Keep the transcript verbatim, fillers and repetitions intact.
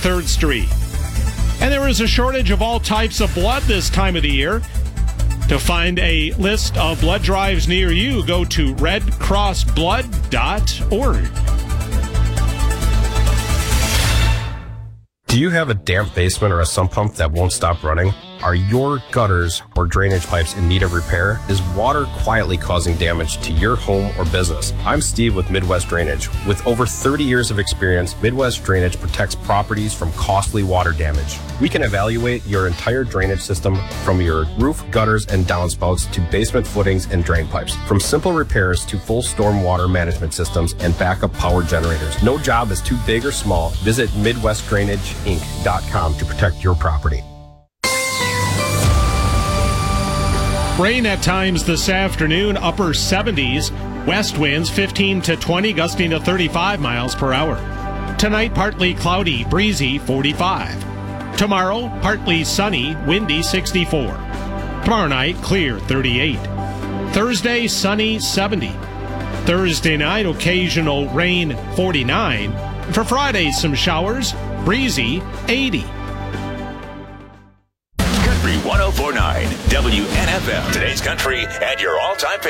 third Street. And there is a shortage of all types of blood this time of the year. To find a list of blood drives near you, go to red cross blood dot org. Do you have a damp basement or a sump pump that won't stop running? Are your gutters or drainage pipes in need of repair? Is water quietly causing damage to your home or business? I'm Steve with Midwest Drainage. With over thirty years of experience, Midwest Drainage protects properties from costly water damage. We can evaluate your entire drainage system from your roof, gutters, and downspouts to basement footings and drain pipes. From simple repairs to full storm water management systems and backup power generators. No job is too big or small. Visit Midwest Drainage Inc dot com to protect your property. Rain at times this afternoon, upper seventies. West winds fifteen to twenty, gusting to thirty-five miles per hour. Tonight, partly cloudy, breezy, forty-five. Tomorrow, partly sunny, windy, sixty-four. Tomorrow night, clear, thirty-eight. Thursday, sunny, seventy. Thursday night, occasional rain, forty-nine. For Friday, some showers, breezy, eighty. Country one oh four point nine W N F M. Today's country and your all-time favorite.